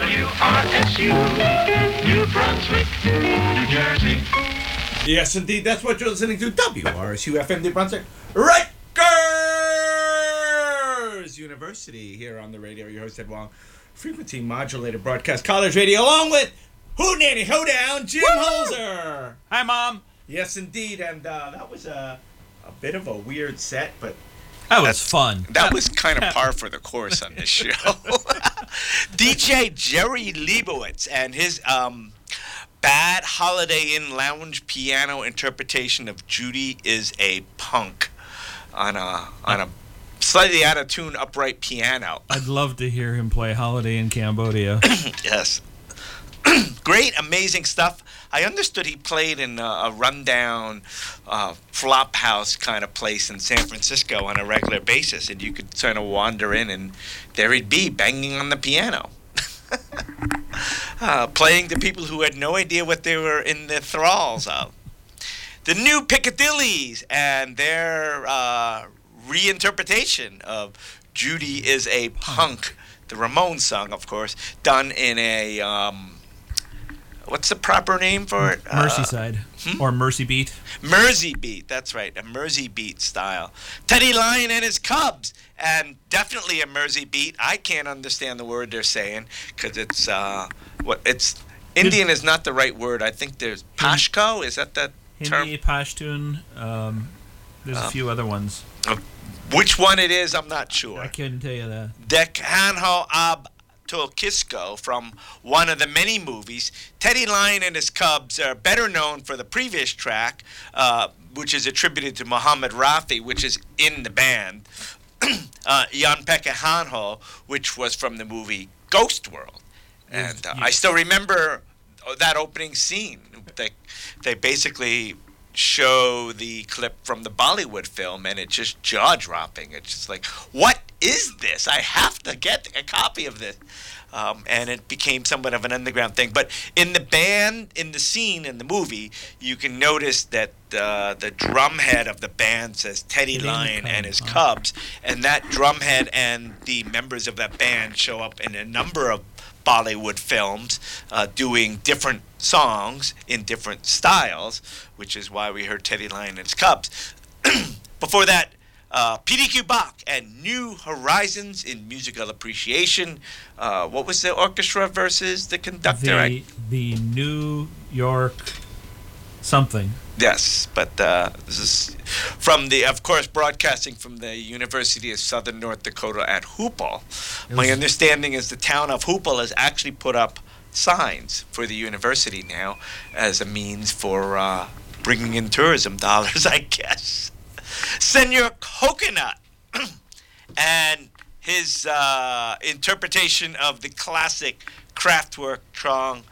WRSU, New Brunswick, New Jersey. Yes, indeed. That's what you're listening to. WRSU FM New Brunswick. Rutgers University here on the radio. Your host, Ed Wong. Frequency modulated broadcast college radio, along with Hootenanny Hoedown, Jim Holzer. Hi, Mom. Yes, indeed. And that was a bit of a weird set, but that was fun. That was kind of par for the course on this show. DJ Jerry Leibowitz and his bad Holiday Inn lounge piano interpretation of Judy is a Punk on a slightly out of tune upright piano. I'd love to hear him play Holiday in Cambodia. Yes. Great, amazing stuff. I understood he played in a rundown flop house kind of place in San Francisco on a regular basis, and you could sort of wander in, and there he'd be banging on the piano, playing to people who had no idea what they were in the thralls of. The New Piccadillys and their reinterpretation of Judy is a Punk, the Ramones song, of course, done in a what's the proper name for it? Merseyside. Or Mersey Beat. Mersey Beat, that's right, a Mersey Beat style. Teddy Lyon and his Cubs, and definitely a Mersey Beat. I can't understand the word they're saying because it's Indian is not the right word. I think there's Pashto. Is that the term? Hindi, Pashtun. There's a few other ones. Which one it is, I'm not sure. I couldn't tell you that. Dekhanho Ab Tolkisco from one of the many movies. Teddy Lyon and his Cubs are better known for the previous track, which is attributed to Muhammad Rafi, which is in the band, Jan Pekka Hanho, which was from the movie Ghost World. And I still remember that opening scene. They basically show the clip from the Bollywood film, and it's just jaw-dropping. It's just like, what is this? I have to get a copy of this. And it became somewhat of an underground thing. But in the band, in the scene, in the movie, you can notice that the drumhead of the band says Teddy Lyon and his Cubs, and that drumhead and the members of that band show up in a number of Bollywood films doing different songs in different styles, which is why we heard Teddy Lyon and his Cubs. Before that, PDQ Bach and New Horizons in Musical Appreciation. What was the orchestra versus the conductor? The New York something. Yes, but this is from of course, broadcasting from the University of Southern North Dakota at Hoople. My understanding is the town of Hoople has actually put up signs for the university now as a means for bringing in tourism dollars, I guess. Senor Coconut and his interpretation of the classic Kraftwerk song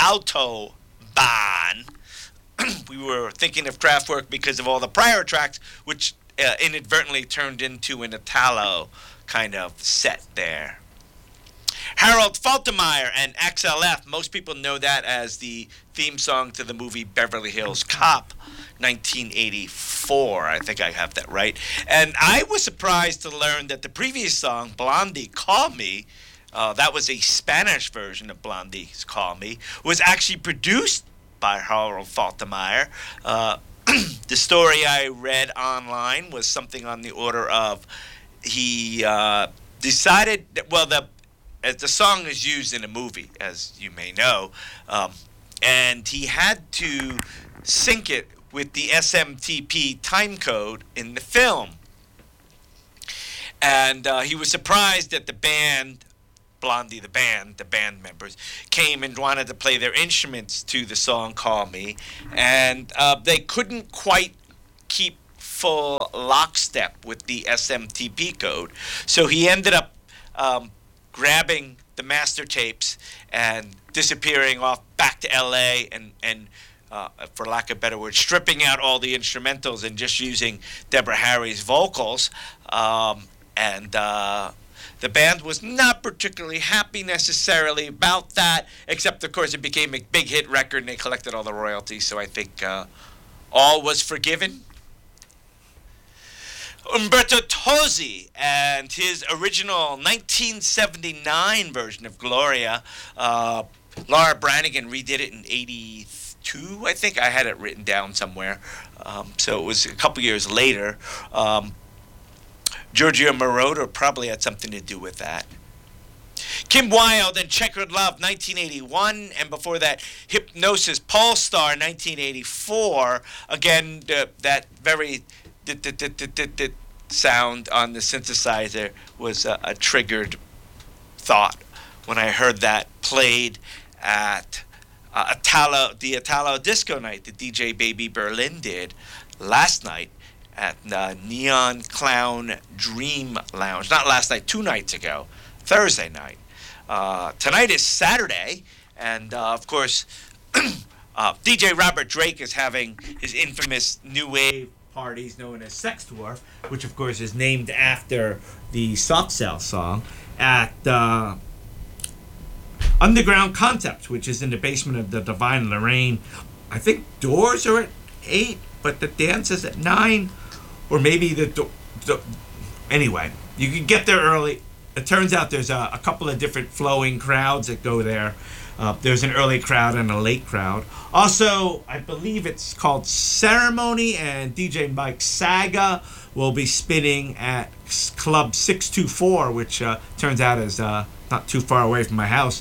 Autobahn. We were thinking of Kraftwerk because of all the prior tracks, which inadvertently turned into an Italo kind of set there. Harold Faltermeyer and XLF, most people know that as the theme song to the movie Beverly Hills Cop, 1984. I think I have that right. And I was surprised to learn that the previous song, Blondie, Call Me, that was a Spanish version of Blondie's Call Me, was actually produced by Harold Faltermeyer. The story I read online was something on the order of he decided that, well, as the song is used in a movie, as you may know, and he had to sync it with the SMTP time code in the film. And he was surprised that the band, Blondie the band members, came and wanted to play their instruments to the song Call Me, and they couldn't quite keep full lockstep with the SMTP code. So he ended up grabbing the master tapes and disappearing off back to LA and for lack of a better word, stripping out all the instrumentals and just using Deborah Harry's vocals. And the band was not particularly happy necessarily about that, except, of course, it became a big hit record and they collected all the royalties, so I think all was forgiven. Umberto Tozzi and his original 1979 version of Gloria. Laura Branigan redid it in 82, I think. I had it written down somewhere. So it was a couple years later. Giorgio Moroder probably had something to do with that. Kim Wilde and Checkered Love, 1981, and before that, Hypnosis Polestar, 1984. Again, that very sound on the synthesizer was a triggered thought when I heard that played at the Italo Disco Night that DJ Baby Berlin did last night at Neon Clown Dream Lounge. Not last night, 2 nights ago, Thursday night. Tonight is Saturday, and of course, DJ Robert Drake is having his infamous new wave parties known as Sex Dwarf, which of course is named after the Soft Cell song, at Underground Concepts, which is in the basement of the Divine Lorraine. I think doors are at 8, but the dance is at 9, or maybe anyway, you can get there early. It turns out there's a couple of different flowing crowds that go there. There's an early crowd and a late crowd. Also, I believe it's called Ceremony, and DJ Mike Saga will be spinning at Club 624, which turns out is not too far away from my house.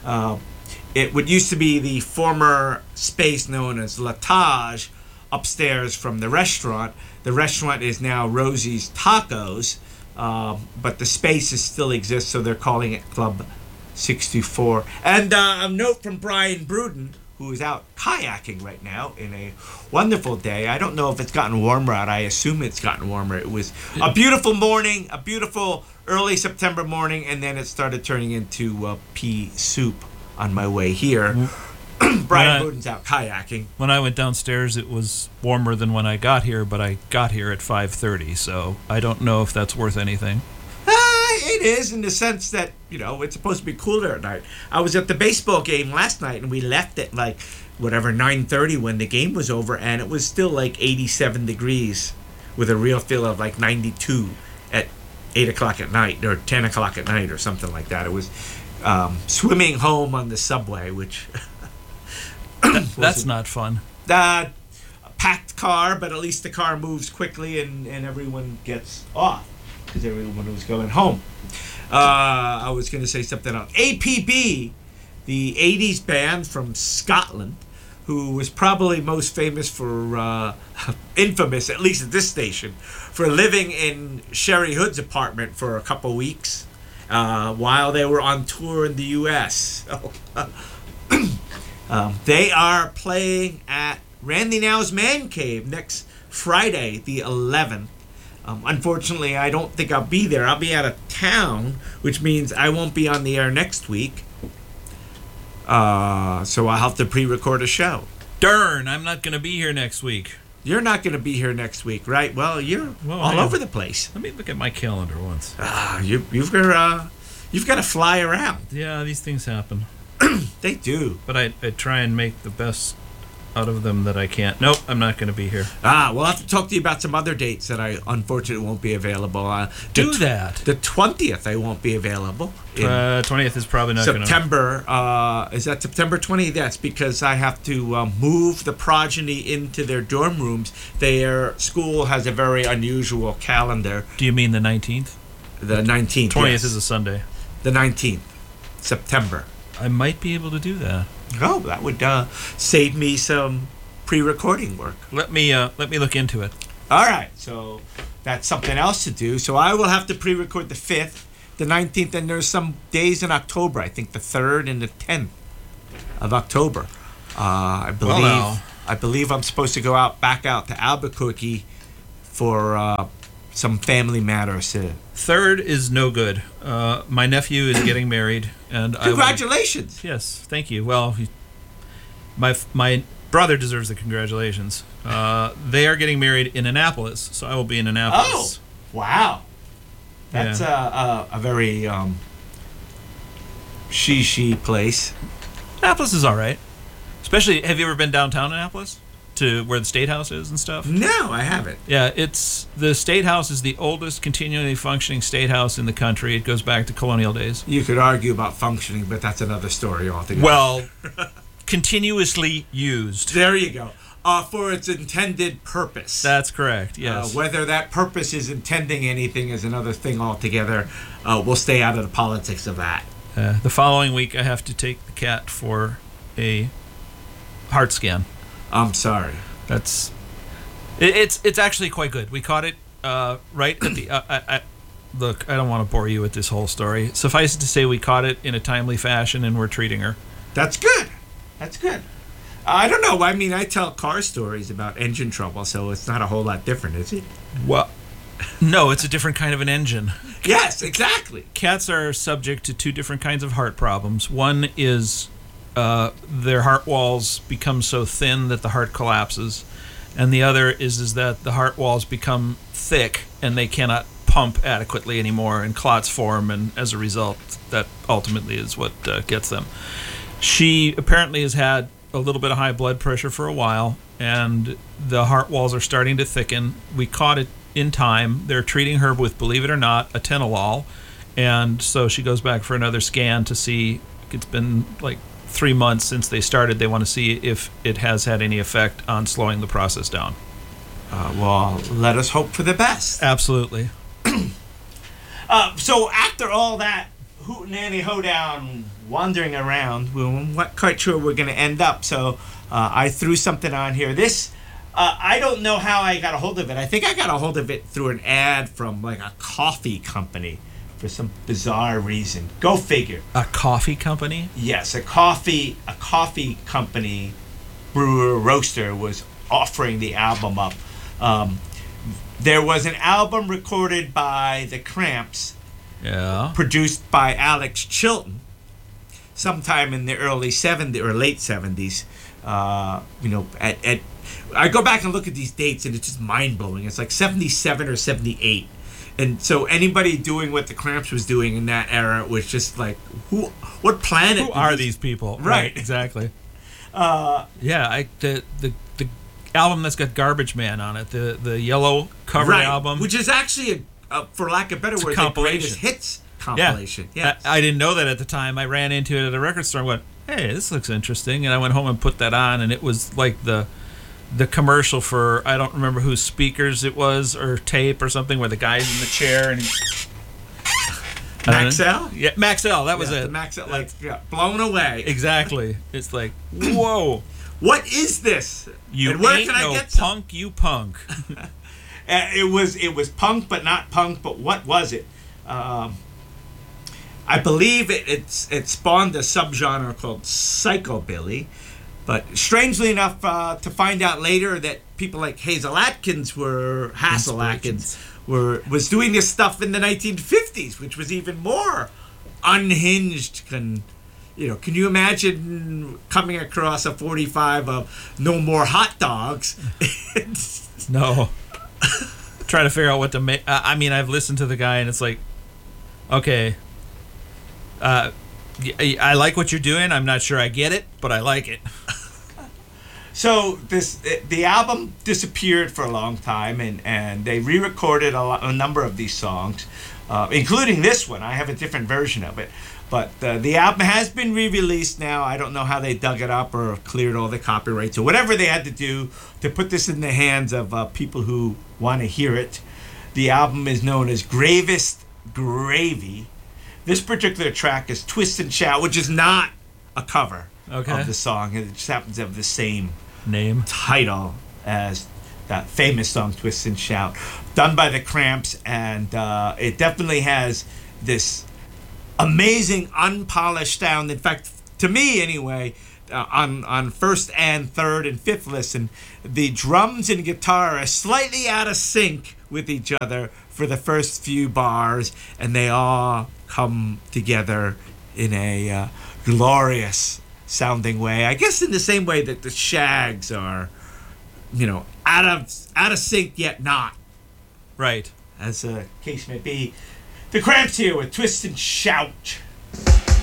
It would used to be the former space known as Latage, upstairs from the restaurant. The restaurant is now Rosie's Tacos, but the spaces still exist, so they're calling it Club 624. And a note from Brian Bruden, who is out kayaking right now in a wonderful day. I don't know if it's gotten warmer out. I assume it's gotten warmer. It was a beautiful morning, a beautiful early September morning, and then it started turning into pea soup on my way here. Brian Bruden's out kayaking. When I went downstairs, it was warmer than when I got here, but I got here at 5:30, so I don't know if that's worth anything. It is, in the sense that, it's supposed to be cooler at night. I was at the baseball game last night, and we left at 9:30 when the game was over, and it was still 87 degrees with a real feel of 92 at 8 o'clock at night, or 10 o'clock at night, or something like that. It was swimming home on the subway, which... That's not fun. A packed car, but at least the car moves quickly and everyone gets off because everyone was going home. I was going to say something else. APB, the 80s band from Scotland, who was probably most famous for, infamous, at least at this station, for living in Sherry Hood's apartment for a couple weeks while they were on tour in the U.S. They are playing at Randy Now's Man Cave next Friday, the 11th. Unfortunately, I don't think I'll be there. I'll be out of town, which means I won't be on the air next week. So I'll have to pre-record a show. Darn, I'm not going to be here next week. You're not going to be here next week, right? Well, you're all over the place. Let me look at my calendar once. You've got to fly around. Yeah, these things happen. They do. But I try and make the best out of them that I can. Nope, I'm not going to be here. We'll have to talk to you about some other dates that I unfortunately won't be available. Do that. The 20th I won't be available. 20th is probably not going to... September. Is that September 20th? That's because I have to move the progeny into their dorm rooms. Their school has a very unusual calendar. Do you mean the 19th? The 19th, 20th yes. is a Sunday. The 19th, September. I might be able to do that. Oh, that would save me some pre-recording work. Let me look into it. All right, so that's something else to do. So I will have to pre-record the 5th, the 19th, and there's some days in October. I think the 3rd and the 10th of October. I believe I'm supposed to go back out to Albuquerque for some family matters. 3rd is no good. My nephew is getting married, and congratulations. Yes, thank you. Well, my brother deserves the congratulations. They are getting married in Annapolis, so I will be in Annapolis. Oh, wow! That's a very she place. Annapolis is all right. Especially, have you ever been downtown Annapolis? to where the State House is and stuff? No, I haven't. Yeah, the State House is the oldest continually functioning state house in the country. It goes back to colonial days. You could argue about functioning, but that's another story altogether. Well, continuously used. There you go. For its intended purpose. That's correct, yes. Whether that purpose is intending anything is another thing altogether. We'll stay out of the politics of that. The following week, I have to take the cat for a heart scan. I'm sorry. It's actually quite good. We caught it right at the... look, I don't want to bore you with this whole story. Suffice it to say, we caught it in a timely fashion, and we're treating her. That's good. That's good. I don't know. I mean, I tell car stories about engine trouble, so it's not a whole lot different, is it? Well, no, it's a different kind of an engine. Yes, exactly. Cats are subject to two different kinds of heart problems. One is their heart walls become so thin that the heart collapses, and the other is that the heart walls become thick and they cannot pump adequately anymore, and clots form, and as a result, that ultimately is what gets them. She apparently has had a little bit of high blood pressure for a while, and the heart walls are starting to thicken. We caught it in time. They're treating her with, believe it or not, atenolol, and so she goes back for another scan to see. It's been like 3 months since they started. They want to see if it has had any effect on slowing the process down. Well, let us hope for the best. Absolutely. So after all that hootenanny hoedown wandering around, we weren't quite sure we're going to end up, so I threw something on here. This, I don't know how I got a hold of it. I think I got a hold of it through an ad from like a coffee company for some bizarre reason. Go figure. A coffee company? Yes, a coffee company, brewer, roaster was offering the album up. There was an album recorded by the Cramps, Yeah. produced by Alex Chilton, sometime in the early 70s or late 70s. I go back and look at these dates, and it's just mind blowing. It's like 77 or 78. And so anybody doing what the Cramps was doing in that era was just like, what planet? Who are these people? Right. Exactly. The album that's got Garbage Man on it, the yellow cover album, which is actually for lack of better word, the greatest hits compilation. Yeah. I didn't know that at the time. I ran into it at a record store and went, hey, this looks interesting. And I went home and put that on, and it was like the commercial for, I don't remember whose speakers it was, or tape or something, where the guy's in the chair and Maxell? Yeah, Maxell, that was it. Maxell, blown away. Exactly. It's like, whoa. What is this? You and where ain't can I no get some? punk, you punk. It was punk, but not punk. But what was it? I believe it spawned a subgenre called psychobilly. But strangely enough, to find out later that people like Hazel Atkins was doing this stuff in the 1950s, which was even more unhinged. Can you imagine coming across a 45 of No More Hot Dogs? No. Trying to figure out what to make. I mean, I've listened to the guy, and it's like, okay, I like what you're doing. I'm not sure I get it, but I like it. So the album disappeared for a long time, and they re-recorded a number of these songs, including this one. I have a different version of it. But the album has been re-released now. I don't know how they dug it up or cleared all the copyrights or whatever they had to do to put this in the hands of people who want to hear it. The album is known as Gravest Gravy. This particular track is Twist and Shout, which is not a cover of the song. It just happens to have the same name title as that famous song Twist and Shout, done by the Cramps, and it definitely has this amazing unpolished sound. In fact, to me anyway, on first and third and fifth listen, the drums and guitar are slightly out of sync with each other for the first few bars, and they all come together in a glorious sounding way. I guess in the same way that the Shags are, out of sync yet not. Right. As a case may be. The Cramps here with Twist and Shout.